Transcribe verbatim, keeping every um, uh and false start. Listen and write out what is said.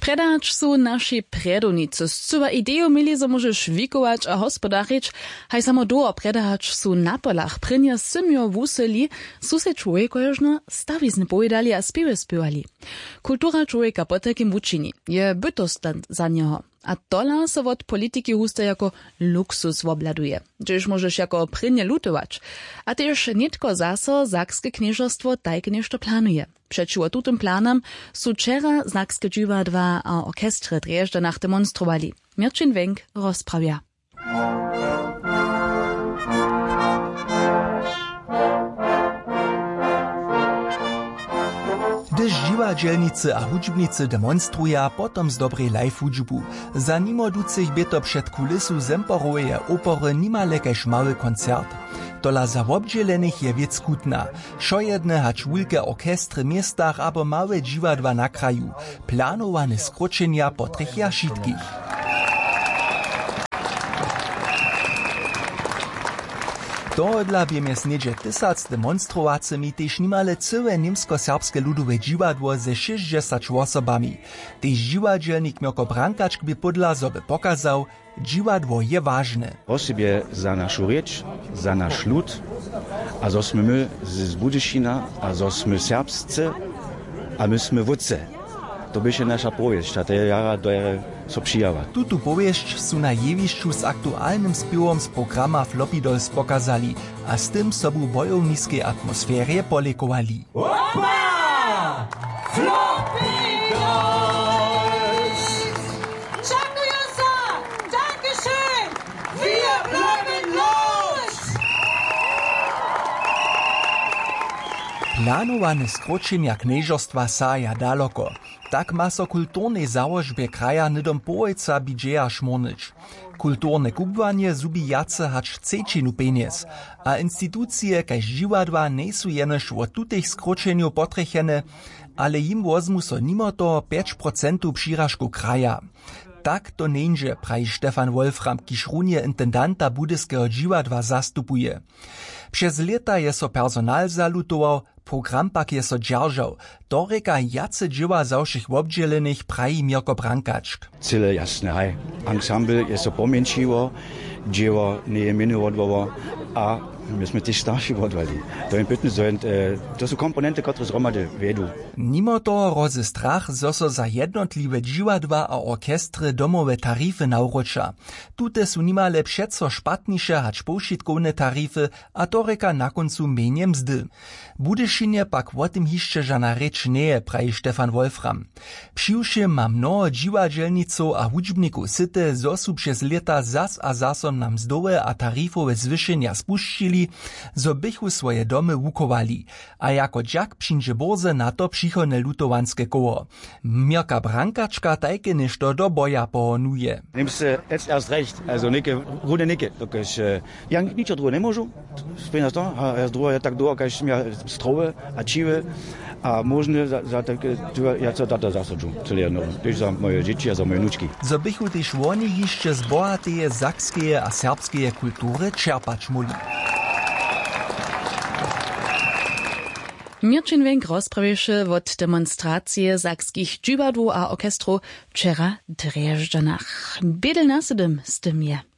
Predać su naši predovnicy zcuwa ideju mieli, zo możesz wikować a hospodarić, haj samo doło predać su na polach prynie symio wuseli, su se człowieko jeżno stawizny pojedali a spiewy spiewali. Kultura człowieka po takim wučini je bytost za niego. A tola se od polityki huste jako luksus wobladuje, gdzież możesz jako prynie lutować. A też nitko zaso Sakskie knieżostwo tajke nešto planuje. Przeciwko tutym planom su wczera Sakskie dziwadła a orkestry Drjeżdżanach demonstrowali. Mirčin Wenk rozprawia. Gdyż dziwadzielnicy a hudźbnicy demonstruja, potom z dobrej live hudźbu. Za nimoducych bieto przed kulisu Zemporuje opory nimale kaž mały koncert. Tola za wobdzielenych je wiec kutna. Šojedne hač wulke orkestry miestach abo małe dziwadła na kraju. Planowane skročenja po trzech jašitkich. Tohodla bjeme snědže tysac demonstrowacemi tež nimale cyle niemsko-serbske ludowe dziwadło ze šestdesat osobami. Tež dziwadzielnik Mirko Brankačk by podla, zo by pokazał, dziwadło je ważne. Osobie za našu rieč, za naš lud, a zo sme my z Budyšina, a zo sme serbsce, a my sme wódce. To byše nasza powieść, a te jara dojere so přijava. Tutu powieść su na jewišću z aktualnym spiewom z programa Flopidols pokazali, a z tym sobu bojowniskiej atmosferie polekowali. Opa! Flopidols! Szanuję sa! Dankeschön! Wir bleiben los! Planowane skročenja kniežostwa saja daleko. Tak ma so kulturnej założbie kraja nidom połojca bidżeja šmornyć. Kulturne kubwanie zubi jace hacz cečinu peniez, a instytucje kaž dziwadła nie su jenož o tutych skročenju potrechene, ale jim wozmu so nimo to pięć procent přiražku kraja. Tak to neńže, praji Stefan Wolfram, kiž runje intendanta budyskiego dziwadła zastupuje. Przez lata je so personal zalutował, program pak je so dzierżał. To reka jace dzieła zawszych wobdzielenych, praji Mirko Brankačk. Cyle jasne, haj. Ensemble je so pomięčiło, dzieło nie je miny odwoło, a myśmy też starsi odwali. To im pytny sind, to są komponenty, które zromady vedu. Nimo toho roze strach, zo so za jednotliwe dziwadła a orkestry domowe tarify nauroča. Tute su nimale přeco špatniše hač poušitkowne tarify, a to reka na koncu menje mzdy. Budyšinie pak o tym hišće žana reč neje, praji Stefan Wolfram. Přiwšim ma mnoho dziwadzielnicov a hudžbnikov syte, zo su přez leta zas a zasom na mzdowe a tarifowe zwyšenja spuščili, zo bychu swoje domy wukovali. A jako džak přinže borze na to přichodne lutowanske koło. Mirka Brankačka tajke nešto do boja pohonuje. Nimmst du jetzt erst recht, also nicke, rude nicke. Dokež, ja ničo drugo ne môžu, spínaš to, a ja drugo je tak dlho, kaž mja stroje a čive, a možno za, za také, ja co tata zasadžu, celé jedno, tež za moje dzieci a za moje nučky. Zo bychu tež oni ještě z bohateje sakskeje a serbskeje kultury čerpać muli. Mirčin Wenk rozprawiše od demonstracije sakskich dziwadł a orkestru wczera w Drjeżdżanach. Biedel nasedem z tym je.